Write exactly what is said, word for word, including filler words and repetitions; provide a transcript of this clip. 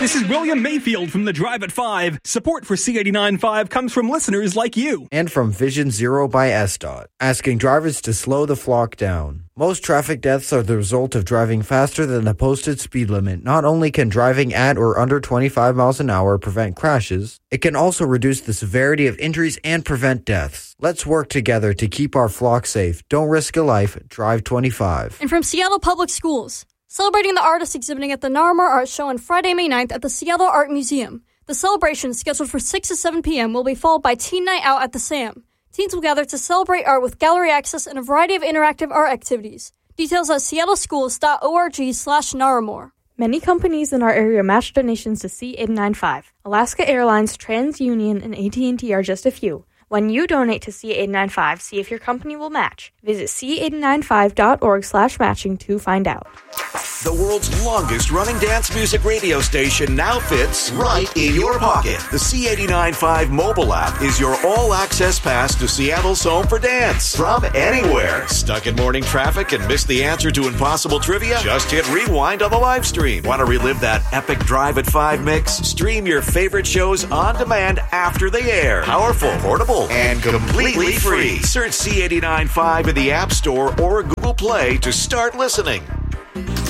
This is William Mayfield from the Drive at five. Support for C eighty-nine point five comes from listeners like you. And from Vision Zero by S D O T, asking drivers to slow the flock down. Most traffic deaths are the result of driving faster than the posted speed limit. Not only can driving at or under twenty-five miles an hour prevent crashes, it can also reduce the severity of injuries and prevent deaths. Let's work together to keep our flock safe. Don't risk a life. Drive twenty-five. And from Seattle Public Schools, celebrating the artists exhibiting at the Narmer Art Show on Friday, May ninth at the Seattle Art Museum. The celebration, scheduled for six to seven p.m., will be followed by Teen Night Out at the SAM. Teens will gather to celebrate art with gallery access and a variety of interactive art activities. Details at seattleschools.org slash Naramore. Many companies in our area match donations to C eighty-nine point five. Alaska Airlines, TransUnion, and A T and T are just a few. When you donate to C eighty-nine point five, see if your company will match. Visit c eighty-nine five dot org slash matching to find out. The world's longest running dance music radio station now fits right in your pocket. The C eighty-nine point five mobile app is your all-access pass to Seattle's home for dance. From anywhere. Stuck in morning traffic and missed the answer to impossible trivia? Just hit rewind on the live stream. Want to relive that epic Drive at five mix? Stream your favorite shows on demand after they air. Powerful, portable, and completely free. Search C eighty-nine point five in the App Store or Google Play to start listening.